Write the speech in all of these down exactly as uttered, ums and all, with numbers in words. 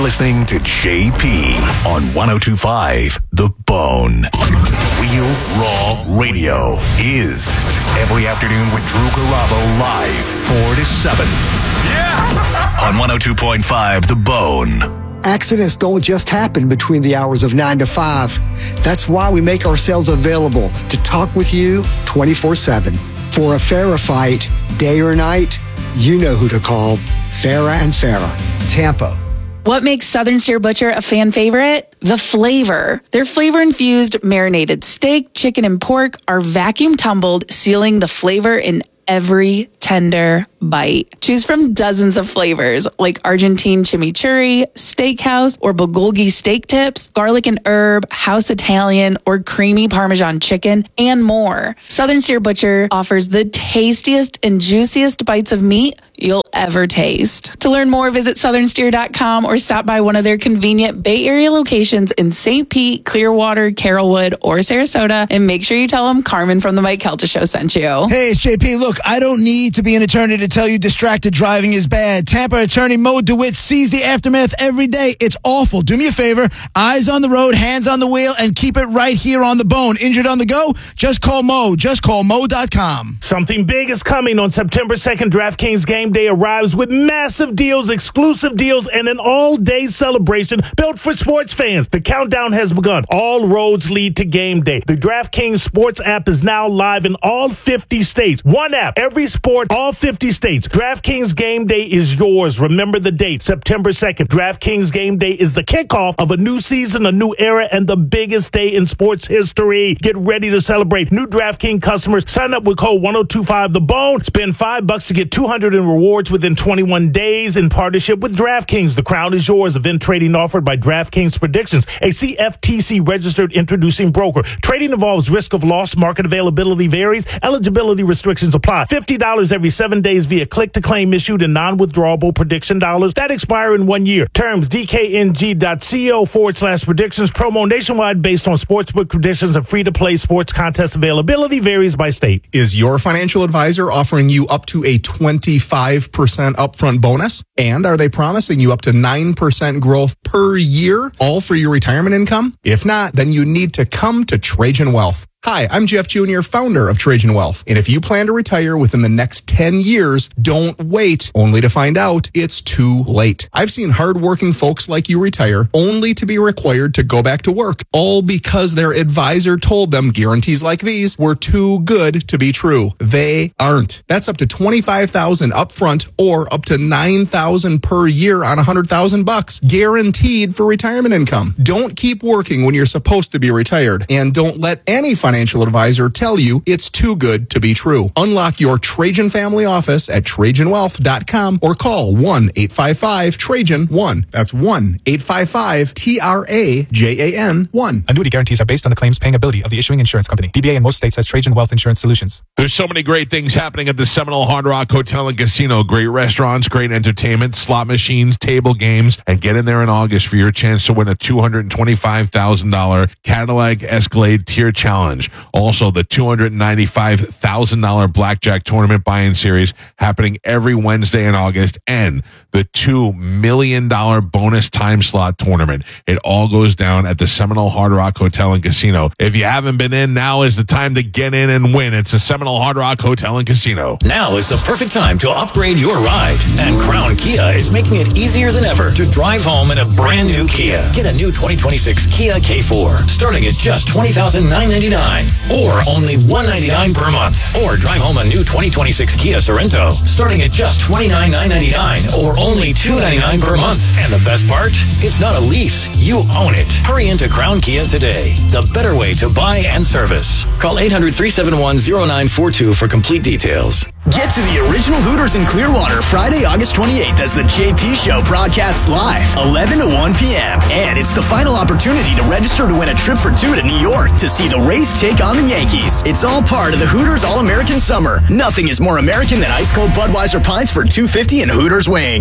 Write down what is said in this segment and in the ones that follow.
listening to J P on one oh two point five The Bone. Real Raw Radio is every afternoon with Drew Garabo live four to seven. Yeah! On one oh two point five The Bone. Accidents don't just happen between the hours of nine to five. That's why we make ourselves available to talk with you twenty-four seven. For a Farah fight, day or night, you know who to call. Farah and Farah, Tampa. What makes Southern Steer Butcher a fan favorite? The flavor. Their flavor-infused marinated steak, chicken, and pork are vacuum tumbled, sealing the flavor in every tender bite. Choose from dozens of flavors like Argentine chimichurri, steakhouse, or bulgogi steak tips, garlic and herb, house Italian, or creamy Parmesan chicken, and more. Southern Steer Butcher offers the tastiest and juiciest bites of meat you'll ever taste. To learn more, visit southern steer dot com or stop by one of their convenient Bay Area locations in Saint Pete, Clearwater, Carrollwood, or Sarasota, and make sure you tell them Carmen from the Mike Kelta Show sent you. Hey, it's J P. Look, I don't need to be an attorney to tell you distracted driving is bad. Tampa attorney Mo DeWitt sees the aftermath every day. It's awful. Do me a favor, eyes on the road, hands on the wheel, and keep it right here on the bone. Injured on the go? Just call Mo. Just call mo dot com. Something big is coming on September second. DraftKings Game Day arrives with massive deals, exclusive deals, and an all-day celebration built for sports fans. The countdown has begun. All roads lead to Game Day. The DraftKings Sports app is now live in all fifty states. One app, every sport, all fifty states. DraftKings Game Day is yours. Remember the date, September second. DraftKings Game Day is the kickoff of a new season, a new era, and the biggest day in sports history. Get ready to celebrate. New DraftKings customers, sign up with code one oh two five The Bone. Spend five bucks to get two hundred in rewards within twenty-one days in partnership with DraftKings. The crown is yours. Event trading offered by DraftKings Predictions, a C F T C registered introducing broker. Trading involves risk of loss. Market availability varies. Eligibility restrictions apply. fifty dollars every seven days via click-to-claim issued in non-withdrawable prediction dollars that expire in one year. Terms dkng.co forward slash predictions. Promo nationwide based on sportsbook conditions and free-to-play sports contest availability varies by state. Is your financial advisor offering you up to a twenty-five percent upfront bonus? And are they promising you up to nine percent growth per year, all for your retirement income? If not, then you need to come to Trajan Wealth. Hi, I'm Jeff Junior, founder of Trajan Wealth. And if you plan to retire within the next ten years, don't wait only to find out it's too late. I've seen hardworking folks like you retire only to be required to go back to work, all because their advisor told them guarantees like these were too good to be true. They aren't. That's up to twenty-five thousand dollars upfront or up to nine thousand dollars per year on one hundred thousand bucks, guaranteed for retirement income. Don't keep working when you're supposed to be retired, and don't let any financial financial advisor tell you it's too good to be true. Unlock your Trajan family office at trajan wealth dot com or call one eight five five Trajan one. That's one eight five five T R A J A N one. Annuity guarantees are based on the claims paying ability of the issuing insurance company. D B A in most states has Trajan Wealth Insurance Solutions. There's so many great things happening at the Seminole Hard Rock Hotel and Casino. Great restaurants, great entertainment, slot machines, table games, and get in there in August for your chance to win a two hundred twenty-five thousand dollars Cadillac Escalade Tier Challenge. Also, the two hundred ninety-five thousand dollars Blackjack Tournament buy-in series happening every Wednesday in August, and the two million dollars bonus time slot tournament. It all goes down at the Seminole Hard Rock Hotel and Casino. If you haven't been in, now is the time to get in and win. It's the Seminole Hard Rock Hotel and Casino. Now is the perfect time to upgrade your ride, and Crown Kia is making it easier than ever to drive home in a brand new Kia. Get a new twenty twenty-six Kia K four starting at just twenty thousand nine hundred ninety-nine dollars. Or only one hundred ninety-nine dollars per month. Or drive home a new twenty twenty-six Kia Sorento starting at just twenty-nine thousand nine hundred ninety-nine dollars or only two hundred ninety-nine dollars per month. And the best part? It's not a lease. You own it. Hurry into Crown Kia today. The better way to buy and service. Call eight hundred, three seven one, zero nine four two for complete details. Get to the original Hooters in Clearwater Friday, August twenty-eighth as the J P Show broadcasts live, eleven to one p.m. And it's the final opportunity to register to win a trip for two to New York to see the Rays take on the Yankees. It's all part of the Hooters All-American Summer. Nothing is more American than ice-cold Budweiser pints for two dollars and fifty cents and Hooters wings.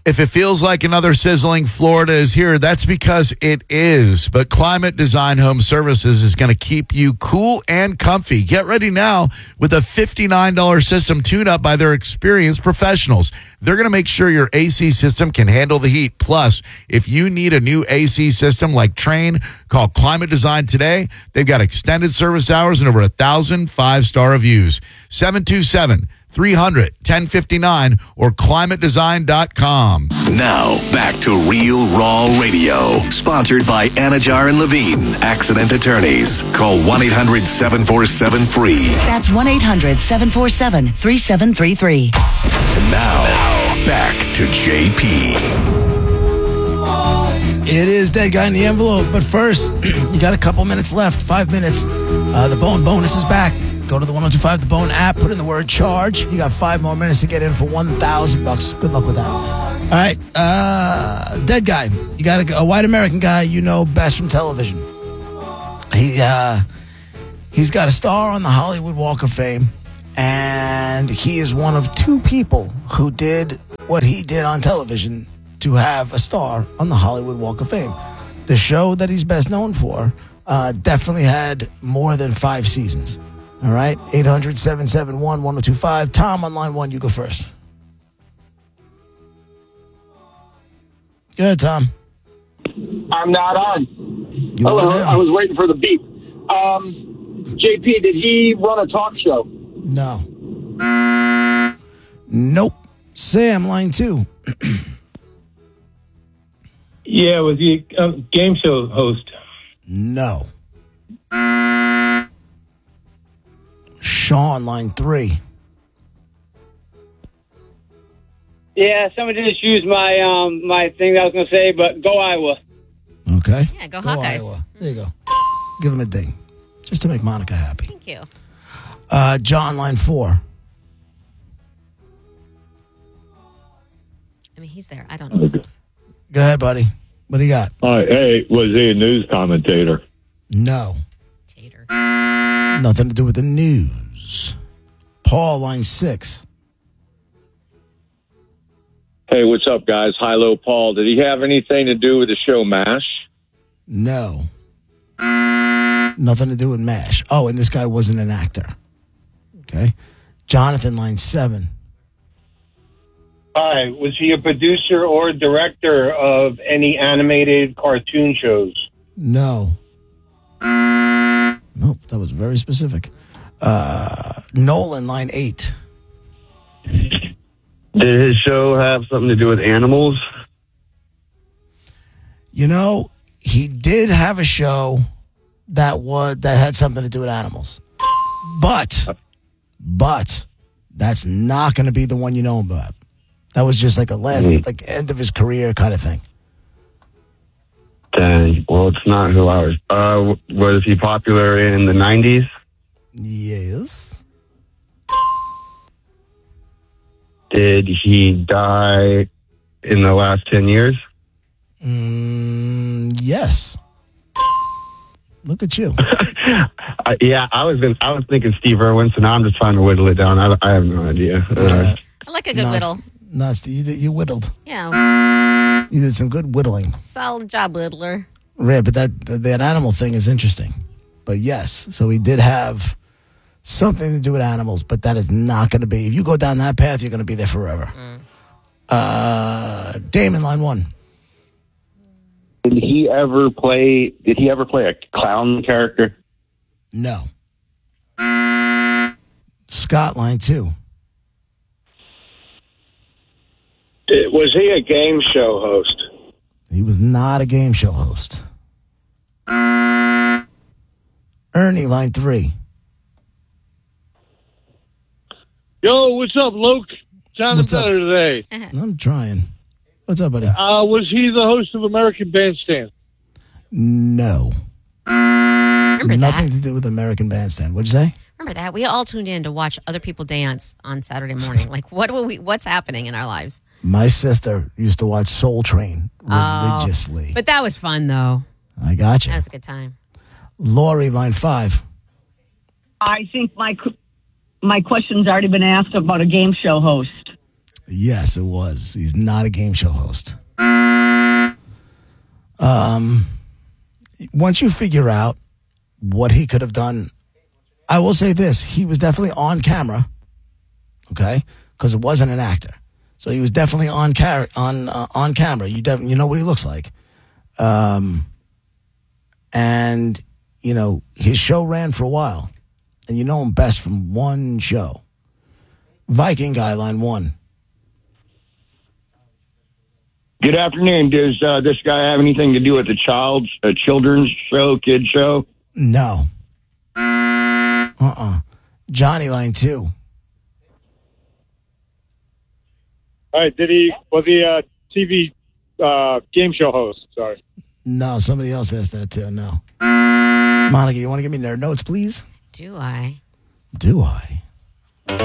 If it feels like another sizzling Florida is here, that's because it is. But Climate Design Home Services is going to keep you cool and comfy. Get ready now with a fifty-nine dollars system tune-up by their experienced professionals. They're going to make sure your A C system can handle the heat. Plus, if you need a new A C system like Trane, call Climate Design today. They've got extended service hours and over a thousand five-star reviews. seven two seven, three hundred, ten fifty-nine or climate design dot com. Now, back to Real Raw Radio. Sponsored by Anajar and Levine, Accident Attorneys. Call one eight hundred seven four seven free. That's one eight hundred seven four seven three seven three three. And now, back to J P. It is Dead Guy in the Envelope, but first, you got a couple minutes left, five minutes. Uh, the Bone bonus is back. Go to the one oh two five The Bone app, put in the word charge. You got five more minutes to get in for one thousand bucks. Good luck with that. All right, uh, Dead Guy. You got a, a white American guy you know best from television. He uh, he's got a star on the Hollywood Walk of Fame, and he is one of two people who did what he did on television to have a star on the Hollywood Walk of Fame. The show that he's best known for uh, definitely had more than five seasons. All right, eight hundred seven seven one one oh two five. Tom on line one, you go first. Go ahead, Tom. I'm not on. You Hello, are now. I was waiting for the beep. Um, J P, did he run a talk show? No. Nope. Sam, line two. Yeah, was he a game show host? No. Sean, line three. Yeah, somebody just used my um my thing that I was going to say, but go Iowa. Okay. Yeah, go Hawkeyes. Iowa. There you go. Give him a ding. Just to make Monica happy. Thank you. Uh, John, line four. I mean, he's there. I don't know. Go ahead, buddy. What do you got? All right. Hey, was he a news commentator? No. Tater. Nothing to do with the news. Paul, line six. Hey, what's up, guys? Hi-Lo Paul. Did he have anything to do with the show MASH? No. Nothing to do with MASH. Oh, and this guy wasn't an actor. Okay. Jonathan, line seven. Hi, was he a producer or director of any animated cartoon shows? No. Nope, that was very specific. Uh, Nolan, line eight. Did his show have something to do with animals? You know, he did have a show that was that had something to do with animals. But, but, that's not going to be the one you know about. That was just like a last, mm. like end of his career kind of thing. Dang. Well, it's not who I was. Uh, was he popular in the nineties? Yes. Did he die in the last ten years? Mm, yes. Look at you. uh, yeah, I was in, I was thinking Steve Irwin, so now I'm just trying to whittle it down. I, I have no idea. Uh, I like a good no, whittle. No, you, did, you whittled. Yeah. You did some good whittling. Solid job, whittler. Right, but that that animal thing is interesting. But yes, so he did have something to do with animals, but that is not going to be. If you go down that path, you're going to be there forever. Mm. Uh, Damon, line one. Did he ever play? Did he ever play a clown character? No. Scott, line two. Was he a game show host? He was not a game show host. Ernie, line three. Yo, what's up, Luke? Sounding What's up? better today. I'm trying. What's up, buddy? Uh, was he the host of American Bandstand? No. Remember Nothing that? to do with American Bandstand. What'd you say? Remember that? We all tuned in to watch other people dance on Saturday morning. Like, what will we? What's happening in our lives? My sister used to watch Soul Train religiously. Oh, but that was fun, though. I got you. That was a good time. Lori, line five. I think my my question's already been asked about a game show host. Yes, it was. He's not a game show host. Um, once you figure out what he could have done, I will say this. He was definitely on camera, okay? Because it wasn't an actor. So he was definitely on car- on uh, on camera. You def- you know what he looks like. Um, and, you know, his show ran for a while. And you know him best from one show. Viking guy, line one. Good afternoon. Does uh, this guy have anything to do with the child's uh, children's show, kid show? No. Uh-uh. Johnny, line two. All right. Did he was he a T V uh, game show host? Sorry. No, somebody else asked that too. No. Monica, you want to give me their notes, please? Do I? Do I?